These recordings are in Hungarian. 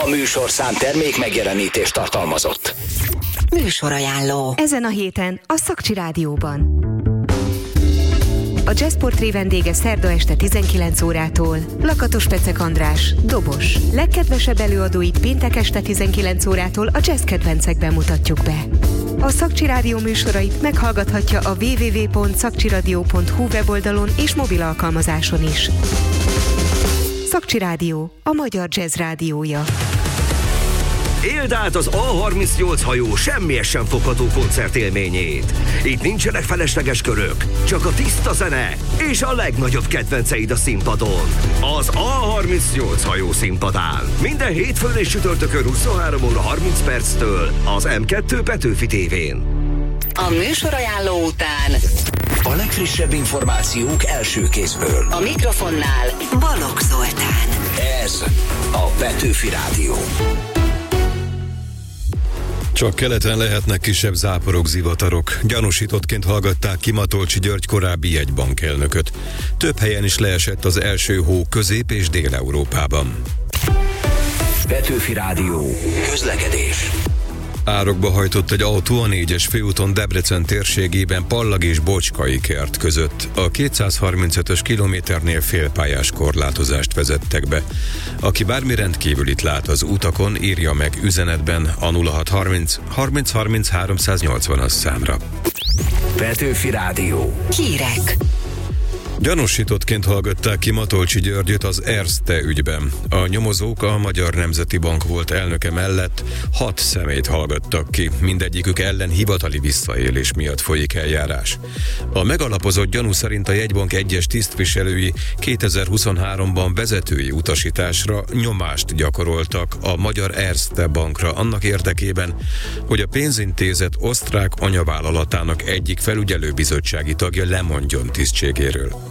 A műsorszám termék megjelenítést tartalmazott. Műsorajánló. Ezen a héten a Szakcsi Rádióban. A Jazzportré vendége szerda este 19 órától Lakatos Pecek András, dobos. Legkedvesebb előadóit péntek este 19 órától a jazz kedvencekben mutatjuk be. A Szakcsi Rádió műsorait meghallgathatja a www.szakcsiradio.hu weboldalon és mobil alkalmazáson is. Szakcsi Rádió, a magyar jazz rádiója. Éld át az A38 hajó semmihez sem fogható koncertélményét. Itt nincsenek felesleges körök, csak a tiszta zene és a legnagyobb kedvenceid a színpadon. Az A38 hajó színpadán. Minden hétfőn és csütörtökön 23 óra 30 perctől az M2 Petőfi tévén. A műsorajánló után A legfrissebb információk első kézből. a mikrofonnál Balogh Zoltán. Ez a Petőfi Rádió. Csak keleten lehetnek kisebb záporok, zivatarok. Gyanúsítottként hallgatták ki Matolcsy György korábbi jegybankelnököt. Több helyen is leesett az első hó Közép- és Dél-Európában. Petőfi Rádió. Közlekedés. Árokba hajtott egy autó a 4-es főúton Debrecen térségében Pallag és Bocskai kert között. A 235-ös kilométernél félpályás korlátozást vezettek be. Aki bármi rendkívülit lát az utakon, írja meg üzenetben a 0630 30 30 380-as számra. Petőfi Rádió. Hírek. Gyanúsítottként hallgatták ki Matolcsy Györgyöt az Erste ügyben. A nyomozók a Magyar Nemzeti Bank volt elnöke mellett 6 személyt hallgattak ki, mindegyikük ellen hivatali visszaélés miatt folyik eljárás. A megalapozott gyanú szerint a jegybank egyes tisztviselői 2023-ban vezetői utasításra nyomást gyakoroltak a Magyar Erste Bankra annak érdekében, hogy a pénzintézet osztrák anyavállalatának egyik felügyelőbizottsági tagja lemondjon tisztségéről.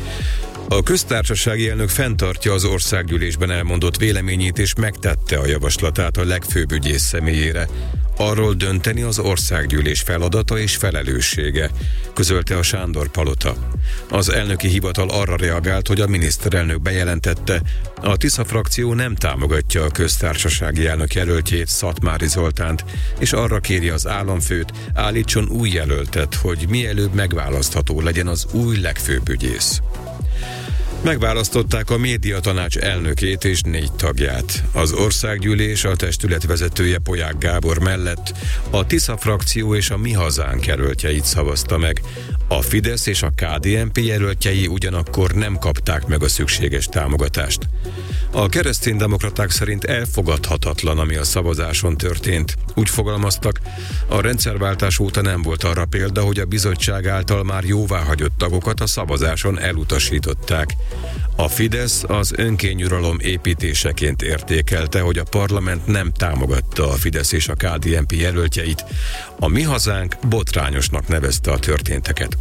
A köztársasági elnök fenntartja az országgyűlésben elmondott véleményét és megtette a javaslatát a legfőbb ügyész személyére. Arról dönteni az országgyűlés feladata és felelőssége, közölte a Sándor Palota. Az elnöki hivatal arra reagált, hogy a miniszterelnök bejelentette, a Tisza frakció nem támogatja a köztársasági elnök jelöltjét, Szatmári Zoltánt, és arra kéri az államfőt, állítson új jelöltet, hogy mielőbb megválasztható legyen az új legfőbb ügyész. Megválasztották a médiatanács elnökét és 4 tagját. Az országgyűlés a testület vezetője Polyák Gábor mellett a Tisza frakció és a Mi Hazánk jelöltjeit szavazta meg. A Fidesz és a KDNP jelöltjei ugyanakkor nem kapták meg a szükséges támogatást. A kereszténydemokraták szerint elfogadhatatlan, ami a szavazáson történt. Úgy fogalmaztak, a rendszerváltás óta nem volt arra példa, hogy a bizottság által már jóváhagyott tagokat a szavazáson elutasították. A Fidesz az önkényuralom építéseként értékelte, hogy a parlament nem támogatta a Fidesz és a KDNP jelöltjeit. A Mi Hazánk botrányosnak nevezte a történteket.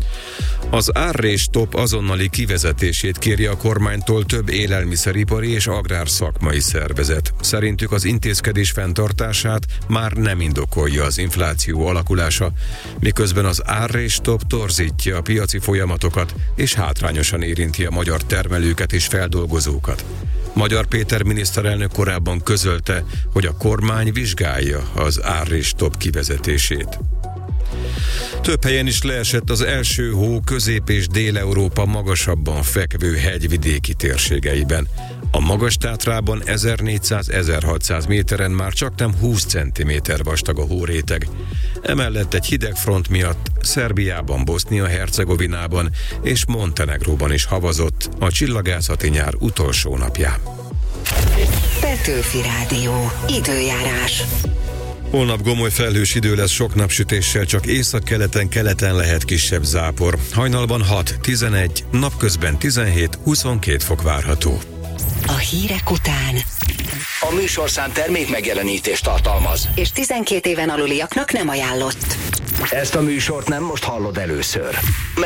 Az árrés-stop azonnali kivezetését kéri a kormánytól több élelmiszeripari és agrárszakmai szervezet. Szerintük az intézkedés fenntartását már nem indokolja az infláció alakulása, miközben az árrés-stop torzítja a piaci folyamatokat és hátrányosan érinti a magyar termelőket és feldolgozókat. Magyar Péter miniszterelnök korábban közölte, hogy a kormány vizsgálja az árrés-stop kivezetését. Több helyen is leesett az első hó Közép- és Dél-Európa magasabban fekvő hegyvidéki térségeiben. A Magas-Tátrában 1400-1600 méteren már csaknem 20 cm vastag a hóréteg. Emellett egy hideg front miatt Szerbiában, Bosznia-Hercegovinában és Montenegróban is havazott a csillagászati nyár utolsó napján. Petőfi Rádió. Időjárás. Holnap gomoly felhős idő lesz sok napsütéssel, csak északkeleten lehet kisebb zápor. Hajnalban 6-11, napközben 17-22 fok várható. A hírek után A műsorszám termék megjelenítést tartalmaz. és 12 éven aluliaknak nem ajánlott. Ezt a műsort nem most hallod először.